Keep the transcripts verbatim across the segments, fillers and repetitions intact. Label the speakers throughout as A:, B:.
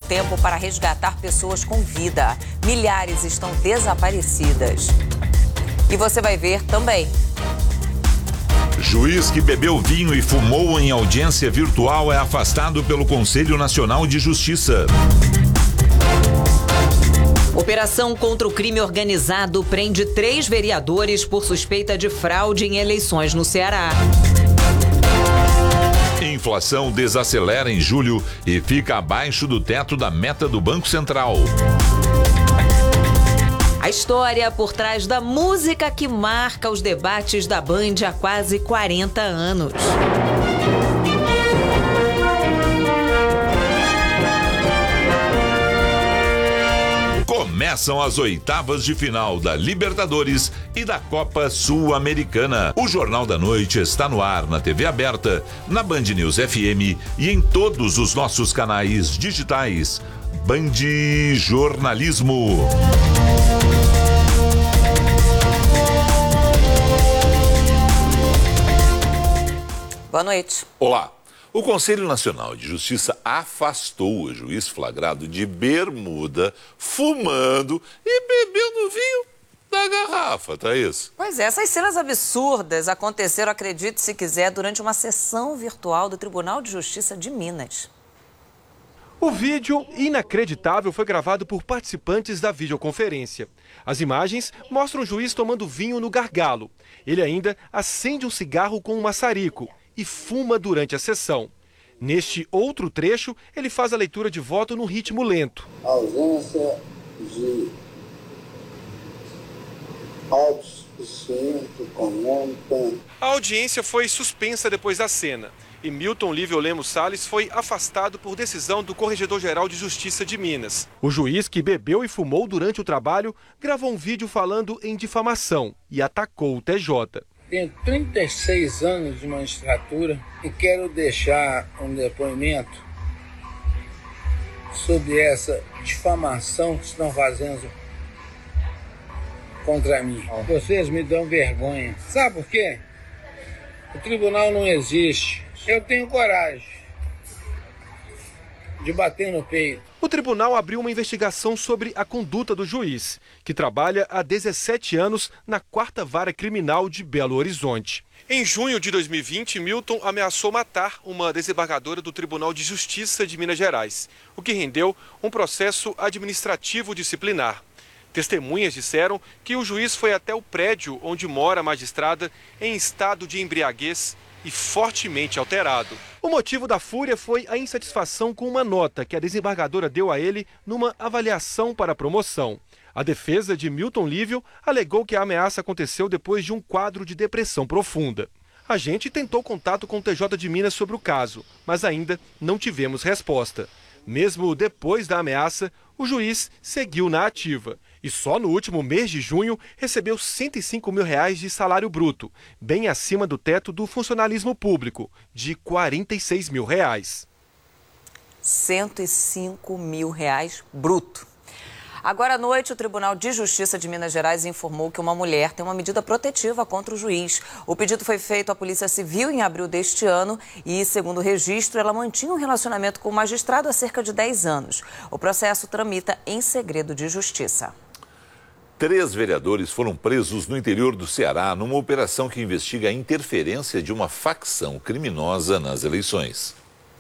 A: tempo para resgatar pessoas com vida. Milhares estão desaparecidas. E você vai ver também.
B: Juiz que bebeu vinho e fumou em audiência virtual é afastado pelo Conselho Nacional de Justiça.
A: Operação contra o crime organizado prende três vereadores por suspeita de fraude em eleições no Ceará.
B: Inflação desacelera em julho e fica abaixo do teto da meta do Banco Central.
A: A história por trás da música que marca os debates da Band há quase quarenta anos.
B: Começam as oitavas de final da Libertadores e da Copa Sul-Americana. O Jornal da Noite está no ar na T V aberta, na Band News F M e em todos os nossos canais digitais. Band Jornalismo.
A: Boa noite.
B: Olá. O Conselho Nacional de Justiça afastou o juiz flagrado de bermuda, fumando e bebendo vinho da garrafa, Thaís.
A: Pois é, essas cenas absurdas aconteceram, acredite se quiser, durante uma sessão virtual do Tribunal de Justiça de Minas.
C: O vídeo inacreditável foi gravado por participantes da videoconferência. As imagens mostram o juiz tomando vinho no gargalo. Ele ainda acende um cigarro com um maçarico e fuma durante a sessão. Neste outro trecho, ele faz a leitura de voto num ritmo lento.
D: A ausência de autossuficiente comenta.
C: A audiência foi suspensa depois da cena e Milton Lívio Lemos Salles foi afastado por decisão do Corregedor-Geral de Justiça de Minas. O juiz, que bebeu e fumou durante o trabalho, gravou um vídeo falando em difamação e atacou o T J.
D: Tenho trinta e seis anos de magistratura e quero deixar um depoimento sobre essa difamação que estão fazendo contra mim. Vocês me dão vergonha. Sabe por quê? O tribunal não existe. Eu tenho coragem de bater no peito.
C: O tribunal abriu uma investigação sobre a conduta do juiz, que trabalha há dezessete anos na quarta Vara Criminal de Belo Horizonte. Em junho de dois mil e vinte, Milton ameaçou matar uma desembargadora do Tribunal de Justiça de Minas Gerais, o que rendeu um processo administrativo disciplinar. Testemunhas disseram que o juiz foi até o prédio onde mora a magistrada em estado de embriaguez e fortemente alterado. O motivo da fúria foi a insatisfação com uma nota que a desembargadora deu a ele numa avaliação para promoção. A defesa de Milton Lívio alegou que a ameaça aconteceu depois de um quadro de depressão profunda. A gente tentou contato com o T J de Minas sobre o caso, mas ainda não tivemos resposta. Mesmo depois da ameaça, o juiz seguiu na ativa e só no último mês de junho recebeu cento e cinco mil reais de salário bruto, bem acima do teto do funcionalismo público, de quarenta e seis mil reais.
A: cento e cinco mil reais bruto. Agora à noite, o Tribunal de Justiça de Minas Gerais informou que uma mulher tem uma medida protetiva contra o juiz. O pedido foi feito à Polícia Civil em abril deste ano e, segundo o registro, ela mantinha um relacionamento com o magistrado há cerca de dez anos. O processo tramita em segredo de justiça.
B: Três vereadores foram presos no interior do Ceará numa operação que investiga a interferência de uma facção criminosa nas eleições.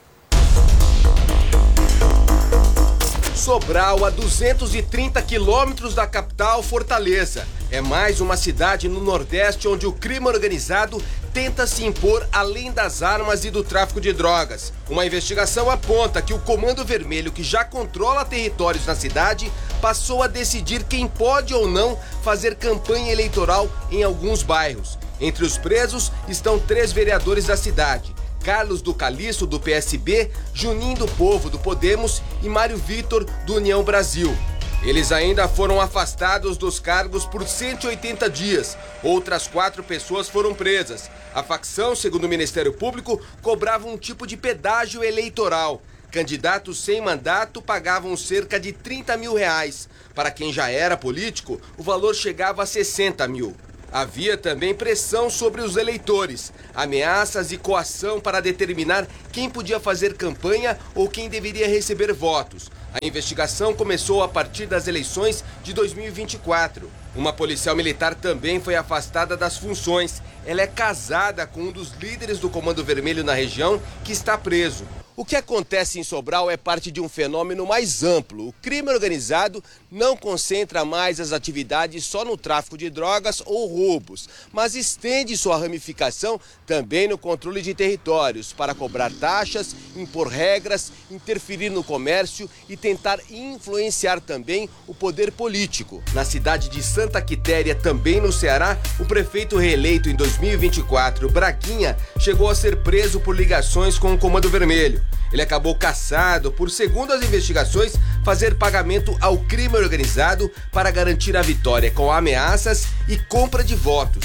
E: Sobral, a duzentos e trinta quilômetros da capital, Fortaleza. É mais uma cidade no Nordeste onde o crime organizado tenta se impor além das armas e do tráfico de drogas. Uma investigação aponta que o Comando Vermelho, que já controla territórios na cidade, passou a decidir quem pode ou não fazer campanha eleitoral em alguns bairros. Entre os presos estão três vereadores da cidade: Carlos do Caliço, do P S B, Juninho do Povo, do Podemos e Mário Vitor, do União Brasil. Eles ainda foram afastados dos cargos por cento e oitenta dias. Outras quatro pessoas foram presas. A facção, segundo o Ministério Público, cobrava um tipo de pedágio eleitoral. Candidatos sem mandato pagavam cerca de trinta mil reais. Para quem já era político, o valor chegava a sessenta mil. Havia também pressão sobre os eleitores, ameaças e coação para determinar quem podia fazer campanha ou quem deveria receber votos. A investigação começou a partir das eleições de dois mil e vinte e quatro. Uma policial militar também foi afastada das funções. Ela é casada com um dos líderes do Comando Vermelho na região, que está preso. O que acontece em Sobral é parte de um fenômeno mais amplo. O crime organizado não concentra mais as atividades só no tráfico de drogas ou roubos, mas estende sua ramificação também no controle de territórios, para cobrar taxas, impor regras, interferir no comércio e tentar influenciar também o poder político. Na cidade de Santa Quitéria, também no Ceará, o prefeito reeleito em dois mil e vinte e quatro, Braguinha, chegou a ser preso por ligações com o Comando Vermelho. Ele acabou cassado por, segundo as investigações, fazer pagamento ao crime organizado para garantir a vitória com ameaças e compra de votos.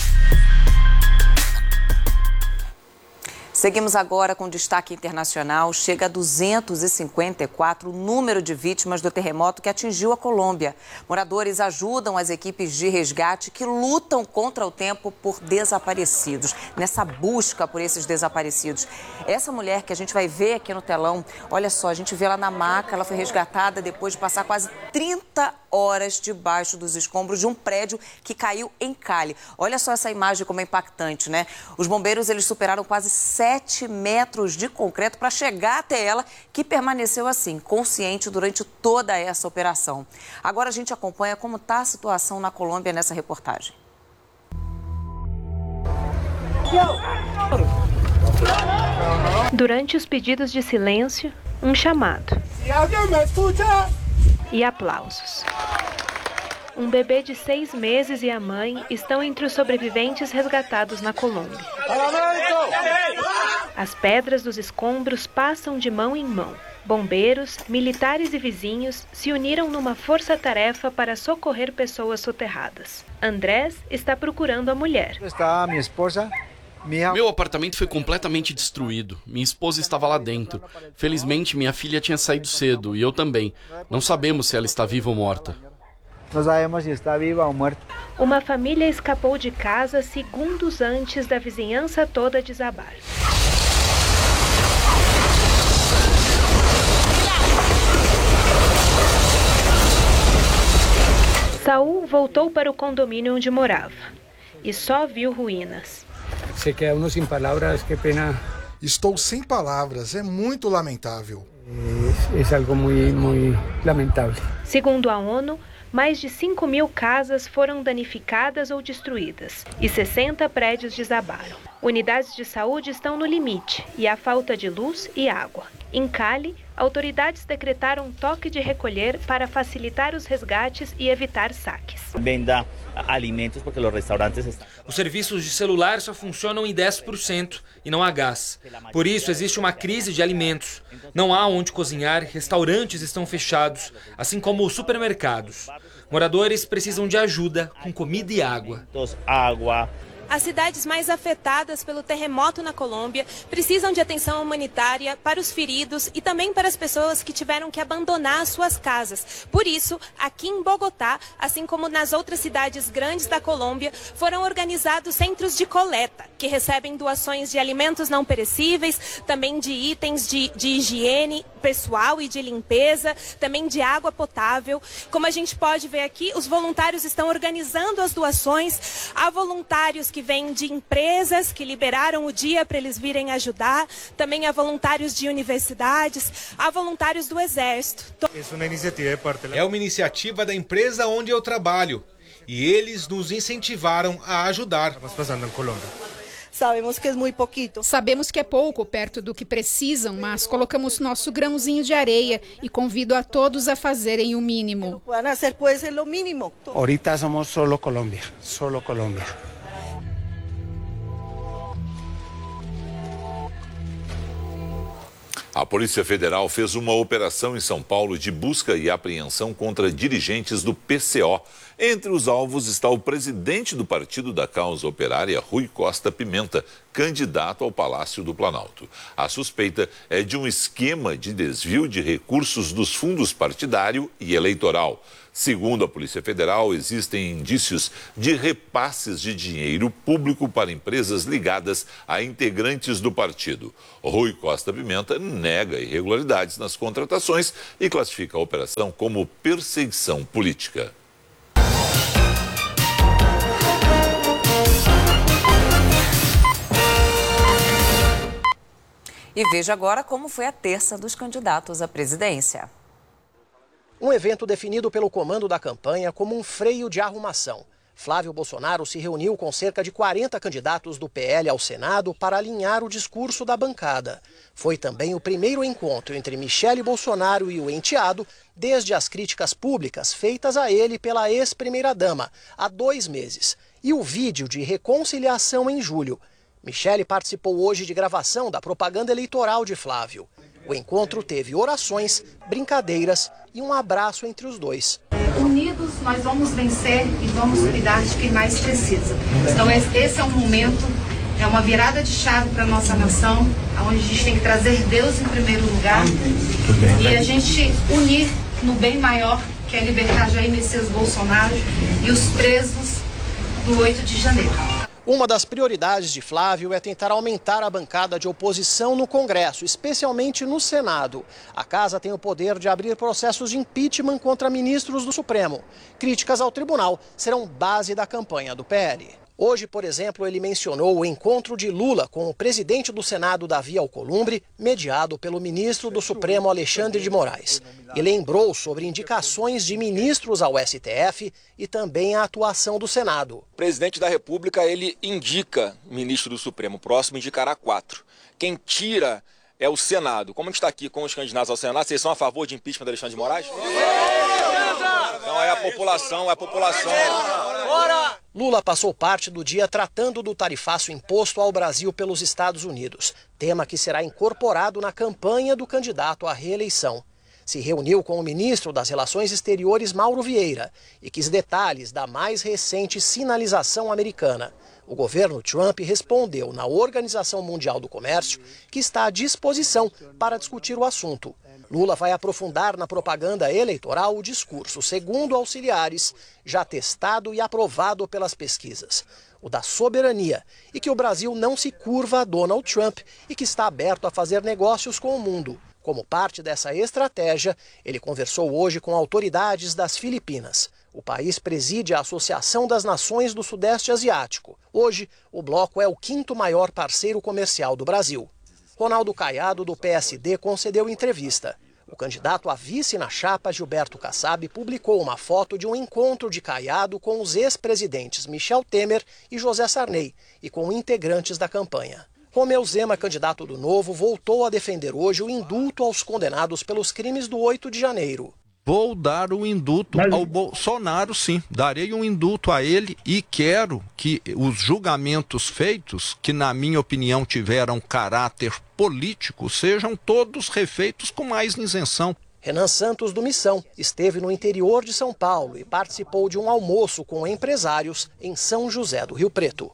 A: Seguimos agora com destaque internacional. Chega a duzentos e cinquenta e quatro o número de vítimas do terremoto que atingiu a Colômbia. Moradores ajudam as equipes de resgate que lutam contra o tempo por desaparecidos, nessa busca por esses desaparecidos. Essa mulher que a gente vai ver aqui no telão, olha só, a gente vê ela na maca, ela foi resgatada depois de passar quase trinta horas debaixo dos escombros de um prédio que caiu em Cali. Olha só essa imagem como é impactante, né? Os bombeiros, eles superaram quase sete metros de concreto para chegar até ela, que permaneceu assim, consciente durante toda essa operação. Agora a gente acompanha como está a situação na Colômbia nessa reportagem.
F: Durante os pedidos de silêncio, um chamado. E aplausos. Um bebê de seis meses e a mãe estão entre os sobreviventes resgatados na Colômbia. As pedras dos escombros passam de mão em mão. Bombeiros, militares e vizinhos se uniram numa força-tarefa para socorrer pessoas soterradas. Andrés está procurando a mulher.
G: Está minha esposa.
H: Meu apartamento foi completamente destruído. Minha esposa estava lá dentro. Felizmente, minha filha tinha saído cedo e eu também. Não sabemos se ela está viva ou morta.
G: Não sabemos se está viva ou morta.
F: Uma família escapou de casa segundos antes da vizinhança toda desabar. Saul voltou para o condomínio onde morava e só viu ruínas.
I: Se queda uno sem palavras, que pena.
J: Estou sem palavras, é muito lamentável.
I: É, é algo muito, muito lamentável.
F: Segundo a ONU, mais de cinco mil casas foram danificadas ou destruídas e sessenta prédios desabaram. Unidades de saúde estão no limite e há falta de luz e água. Em Cali, autoridades decretaram toque de recolher para facilitar os resgates e evitar saques.
K: Venda alimentos porque os restaurantes estão...
L: Os serviços de celular só funcionam em dez por cento e não há gás. Por isso existe uma crise de alimentos. Não há onde cozinhar, restaurantes estão fechados, assim como os supermercados. Moradores precisam de ajuda com comida e água.
K: Água.
M: As cidades mais afetadas pelo terremoto na Colômbia precisam de atenção humanitária para os feridos e também para as pessoas que tiveram que abandonar suas casas. Por isso, aqui em Bogotá, assim como nas outras cidades grandes da Colômbia, foram organizados centros de coleta, que recebem doações de alimentos não perecíveis, também de itens de, de higiene pessoal e de limpeza, também de água potável. Como a gente pode ver aqui, os voluntários estão organizando as doações. Há voluntários que vêm de empresas que liberaram o dia para eles virem ajudar. Também há voluntários de universidades, há voluntários do Exército.
N: É uma iniciativa da empresa onde eu trabalho e eles nos incentivaram a ajudar.
O: Sabemos que é muito pouquito.
P: Sabemos que é pouco perto do que precisam, mas colocamos nosso grãozinho de areia e convido a todos a fazerem o mínimo.
I: Ahorita somos solo Colômbia, solo Colômbia.
B: A Polícia Federal fez uma operação em São Paulo de busca e apreensão contra dirigentes do P C O. Entre os alvos está o presidente do Partido da Causa Operária, Rui Costa Pimenta, candidato ao Palácio do Planalto. A suspeita é de um esquema de desvio de recursos dos fundos partidário e eleitoral. Segundo a Polícia Federal, existem indícios de repasses de dinheiro público para empresas ligadas a integrantes do partido. Rui Costa Pimenta nega irregularidades nas contratações e classifica a operação como perseguição política.
A: E veja agora como foi a terça dos candidatos à presidência.
Q: Um evento definido pelo comando da campanha como um freio de arrumação. Flávio Bolsonaro se reuniu com cerca de quarenta candidatos do P L ao Senado para alinhar o discurso da bancada. Foi também o primeiro encontro entre Michele Bolsonaro e o enteado desde as críticas públicas feitas a ele pela ex-primeira-dama há dois meses e o vídeo de reconciliação em julho. Michele participou hoje de gravação da propaganda eleitoral de Flávio. O encontro teve orações, brincadeiras e um abraço entre os dois.
R: Unidos nós vamos vencer e vamos cuidar de quem mais precisa. Então esse é um momento, é uma virada de chave para a nossa nação, onde a gente tem que trazer Deus em primeiro lugar e a gente unir no bem maior, que é libertar Jair Messias Bolsonaro e os presos do oito de janeiro.
Q: Uma das prioridades de Flávio é tentar aumentar a bancada de oposição no Congresso, especialmente no Senado. A casa tem o poder de abrir processos de impeachment contra ministros do Supremo. Críticas ao tribunal serão base da campanha do P L. Hoje, por exemplo, ele mencionou o encontro de Lula com o presidente do Senado, Davi Alcolumbre, mediado pelo ministro do Supremo, Alexandre de Moraes. E lembrou sobre indicações de ministros ao S T F e também a atuação do Senado.
S: O presidente da República, ele indica ministro do Supremo, o próximo indicará quatro. Quem tira é o Senado. Como a gente está aqui com os candidatos ao Senado, vocês são a favor de impeachment do Alexandre de Moraes? Não, é a população, é a população.
Q: Lula passou parte do dia tratando do tarifaço imposto ao Brasil pelos Estados Unidos, tema que será incorporado na campanha do candidato à reeleição. Se reuniu com o ministro das Relações Exteriores, Mauro Vieira, e quis detalhes da mais recente sinalização americana. O governo Trump respondeu na Organização Mundial do Comércio que está à disposição para discutir o assunto. Lula vai aprofundar na propaganda eleitoral o discurso, segundo auxiliares, já testado e aprovado pelas pesquisas, o da soberania, e que o Brasil não se curva a Donald Trump e que está aberto a fazer negócios com o mundo. Como parte dessa estratégia, ele conversou hoje com autoridades das Filipinas. O país preside a Associação das Nações do Sudeste Asiático. Hoje, o bloco é o quinto maior parceiro comercial do Brasil. Ronaldo Caiado, do P S D, concedeu entrevista. O candidato a vice na chapa, Gilberto Kassab, publicou uma foto de um encontro de Caiado com os ex-presidentes Michel Temer e José Sarney e com integrantes da campanha. Romeu Zema, candidato do Novo, voltou a defender hoje o indulto aos condenados pelos crimes do oito de janeiro.
T: Vou dar o indulto Mas... ao Bolsonaro, sim. Darei um indulto a ele e quero que os julgamentos feitos, que na minha opinião tiveram caráter político, sejam todos refeitos com mais isenção.
Q: Renan Santos, do Missão, esteve no interior de São Paulo e participou de um almoço com empresários em São José do Rio Preto.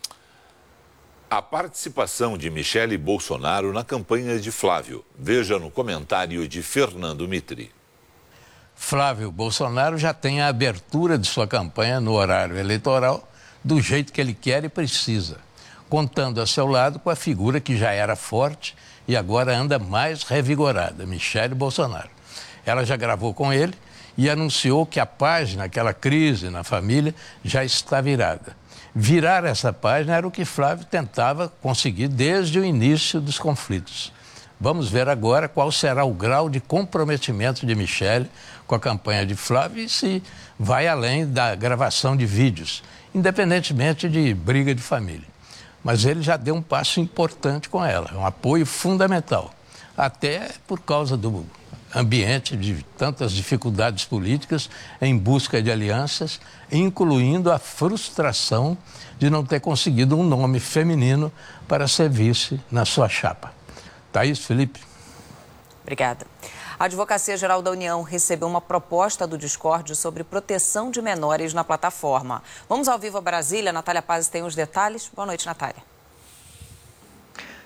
B: A participação de Michele Bolsonaro na campanha de Flávio. Veja no comentário de Fernando Mitri.
U: Flávio Bolsonaro já tem a abertura de sua campanha no horário eleitoral do jeito que ele quer e precisa, contando a seu lado com a figura que já era forte e agora anda mais revigorada, Michele Bolsonaro. Ela já gravou com ele e anunciou que a página, aquela crise na família, já está virada. Virar essa página era o que Flávio tentava conseguir desde o início dos conflitos. Vamos ver agora qual será o grau de comprometimento de Michele com a campanha de Flávio e se vai além da gravação de vídeos, independentemente de briga de família. Mas ele já deu um passo importante com ela, um apoio fundamental, até por causa do ambiente de tantas dificuldades políticas em busca de alianças, incluindo a frustração de não ter conseguido um nome feminino para ser vice na sua chapa. Thaís, Felipe.
A: Obrigada. A Advocacia Geral da União recebeu uma proposta do Discord sobre proteção de menores na plataforma. Vamos ao vivo a Brasília. Natália Paz tem os detalhes. Boa noite, Natália.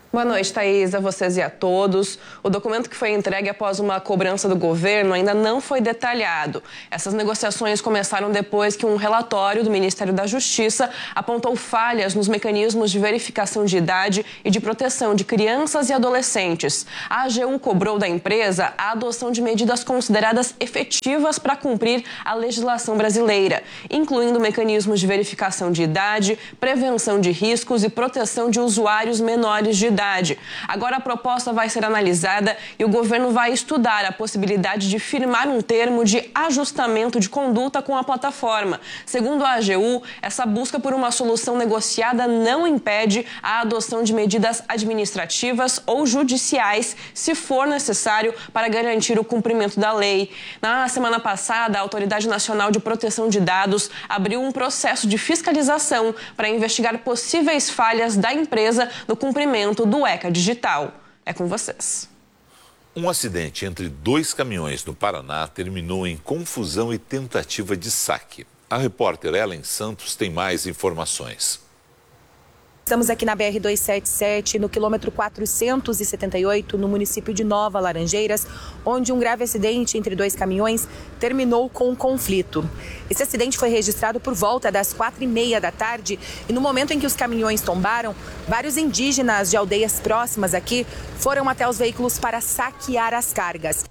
D: Boa noite, Thaís, a vocês e a todos. O documento que foi entregue após uma cobrança do governo ainda não foi detalhado. Essas negociações começaram depois que um relatório do Ministério da Justiça apontou falhas nos mecanismos de verificação de idade e de proteção de crianças e adolescentes. A AGU cobrou da empresa a adoção de medidas consideradas efetivas para cumprir a legislação brasileira, incluindo mecanismos de verificação de idade, prevenção de riscos e proteção de usuários menores de idade. Agora a proposta vai ser analisada e o governo vai estudar a possibilidade de firmar um termo de ajustamento de conduta com a plataforma. Segundo a AGU, essa busca por uma solução negociada não impede a adoção de medidas administrativas ou judiciais, se for necessário, para garantir o cumprimento da lei. Na semana passada, a Autoridade Nacional de Proteção de Dados abriu um processo de fiscalização para investigar possíveis falhas da empresa no cumprimento do ECA Digital. É com vocês.
B: Um acidente entre dois caminhões no Paraná terminou em confusão e tentativa de saque. A repórter Ellen Santos tem mais informações.
V: Estamos aqui na B R duzentos e setenta e sete, no quilômetro quatrocentos e setenta e oito, no município de Nova Laranjeiras, onde um grave acidente entre dois caminhões terminou com um conflito. Esse acidente foi registrado por volta das quatro e meia da tarde e no momento em que os caminhões tombaram, vários indígenas de aldeias próximas aqui foram até os veículos para saquear as cargas.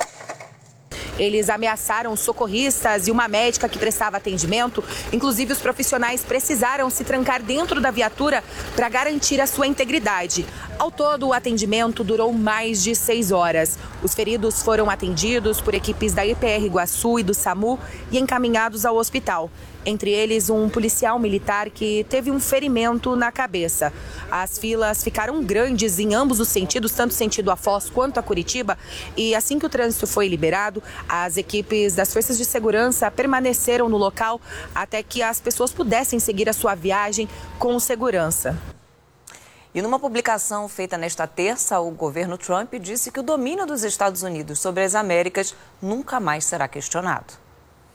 V: Eles ameaçaram socorristas e uma médica que prestava atendimento. Inclusive, os profissionais precisaram se trancar dentro da viatura para garantir a sua integridade. Ao todo, o atendimento durou mais de seis horas. Os feridos foram atendidos por equipes da I P R Iguaçu e do SAMU e encaminhados ao hospital. Entre eles, um policial militar que teve um ferimento na cabeça. As filas ficaram grandes em ambos os sentidos, tanto sentido a Foz quanto a Curitiba. E assim que o trânsito foi liberado, as equipes das forças de segurança permaneceram no local até que as pessoas pudessem seguir a sua viagem com segurança.
A: E numa publicação feita nesta terça, o governo Trump disse que o domínio dos Estados Unidos sobre as Américas nunca mais será questionado.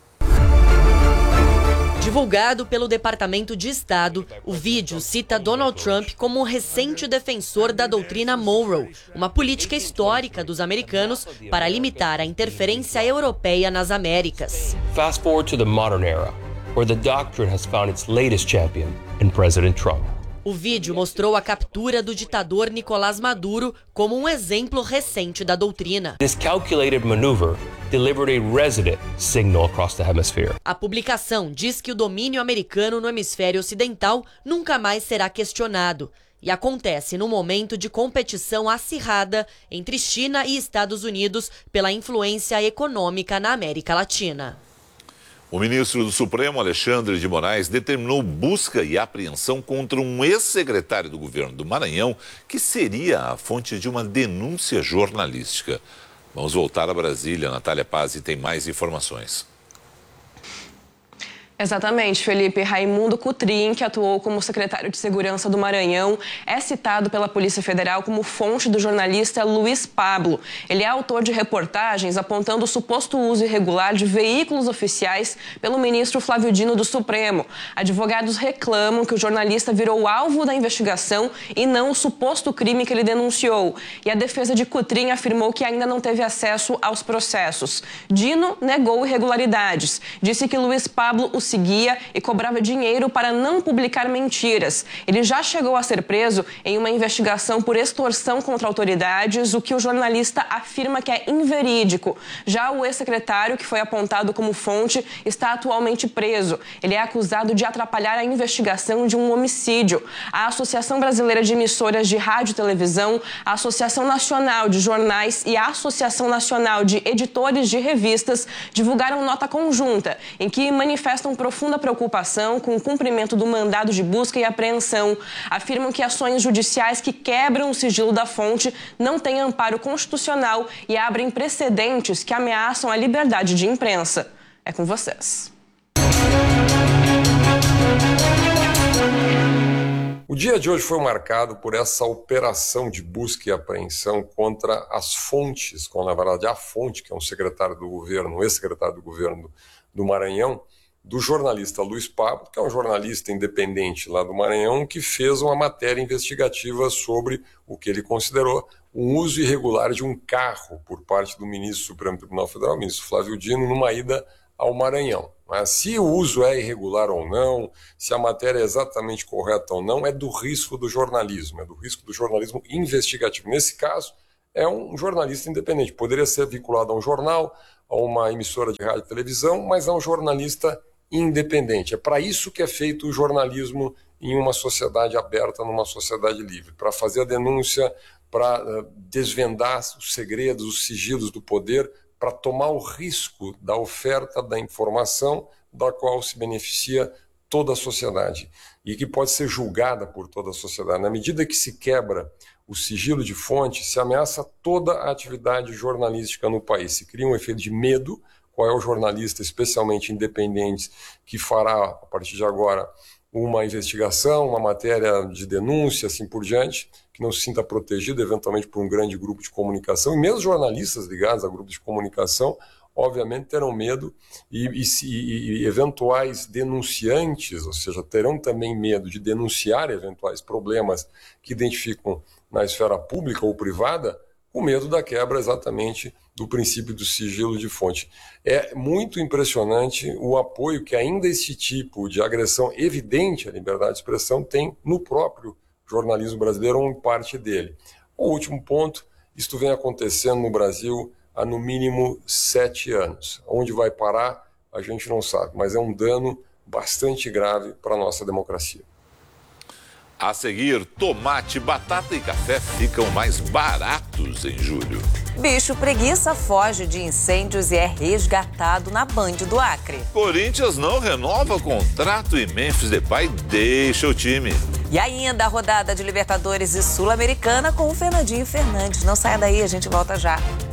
W: Divulgado pelo Departamento de Estado, o vídeo cita Donald Trump como um recente defensor da doutrina Monroe, uma política histórica dos americanos para limitar a interferência europeia nas Américas.
X: Fast forward to the modern era, where the doctrine has found its latest champion in President Trump.
W: O vídeo mostrou a captura do ditador Nicolás Maduro como um exemplo recente da doutrina.
X: This calculated maneuver delivered a resident signal across the hemisphere.
W: A publicação diz que o domínio americano no hemisfério ocidental nunca mais será questionado e acontece num momento de competição acirrada entre China e Estados Unidos pela influência econômica na América Latina.
B: O ministro do Supremo, Alexandre de Moraes, determinou busca e apreensão contra um ex-secretário do governo do Maranhão, que seria a fonte de uma denúncia jornalística. Vamos voltar a Brasília. Natália Pazzi tem mais informações.
D: Exatamente, Felipe. Raimundo Cutrim, que atuou como secretário de Segurança do Maranhão, é citado pela Polícia Federal como fonte do jornalista Luiz Pablo. Ele é autor de reportagens apontando o suposto uso irregular de veículos oficiais pelo ministro Flávio Dino do Supremo. Advogados reclamam que o jornalista virou alvo da investigação e não o suposto crime que ele denunciou. E a defesa de Cutrim afirmou que ainda não teve acesso aos processos. Dino negou irregularidades. Disse que Luiz Pablo o seguia e cobrava dinheiro para não publicar mentiras. Ele já chegou a ser preso em uma investigação por extorsão contra autoridades, o que o jornalista afirma que é inverídico. Já o ex-secretário, que foi apontado como fonte, está atualmente preso. Ele é acusado de atrapalhar a investigação de um homicídio. A Associação Brasileira de Emissoras de Rádio e Televisão, a Associação Nacional de Jornais e a Associação Nacional de Editores de Revistas divulgaram nota conjunta em que manifestam profunda preocupação com o cumprimento do mandado de busca e apreensão. Afirmam que ações judiciais que quebram o sigilo da fonte não têm amparo constitucional e abrem precedentes que ameaçam a liberdade de imprensa. É com vocês.
Y: O dia de hoje foi marcado por essa operação de busca e apreensão contra as fontes, com, na verdade, a fonte, que é um secretário do governo, um ex-secretário do governo do Maranhão, do jornalista Luiz Pablo, que é um jornalista independente lá do Maranhão, que fez uma matéria investigativa sobre o que ele considerou um uso irregular de um carro por parte do ministro do Supremo Tribunal Federal, o ministro Flávio Dino, numa ida ao Maranhão. Mas se o uso é irregular ou não, se a matéria é exatamente correta ou não, é do risco do jornalismo, é do risco do jornalismo investigativo. Nesse caso, é um jornalista independente. Poderia ser vinculado a um jornal, a uma emissora de rádio e televisão, mas é um jornalista independente. É para isso que é feito o jornalismo em uma sociedade aberta, numa sociedade livre, para fazer a denúncia, para uh, desvendar os segredos, os sigilos do poder, para tomar o risco da oferta da informação da qual se beneficia toda a sociedade e que pode ser julgada por toda a sociedade. Na medida que se quebra o sigilo de fonte, se ameaça toda a atividade jornalística no país. Se cria um efeito de medo. Qual é o jornalista, especialmente independente, que fará, a partir de agora, uma investigação, uma matéria de denúncia, assim por diante, que não se sinta protegido, eventualmente, por um grande grupo de comunicação. E mesmo jornalistas ligados a grupos de comunicação, obviamente, terão medo e, e, e, e eventuais denunciantes, ou seja, terão também medo de denunciar eventuais problemas que identificam na esfera pública ou privada, com medo da quebra exatamente do princípio do sigilo de fonte. É muito impressionante o apoio que ainda esse tipo de agressão evidente à liberdade de expressão tem no próprio jornalismo brasileiro, ou em parte dele. O último ponto, isto vem acontecendo no Brasil há no mínimo sete anos. Onde vai parar, a gente não sabe, mas é um dano bastante grave para a nossa democracia.
B: A seguir, tomate, batata e café ficam mais baratos em julho.
A: Bicho preguiça foge de incêndios e é resgatado na Band do Acre.
B: Corinthians não renova contrato e Memphis Depay deixa o time.
A: E ainda a rodada de Libertadores e Sul-Americana com o Fernandinho Fernandes. Não saia daí, a gente volta já.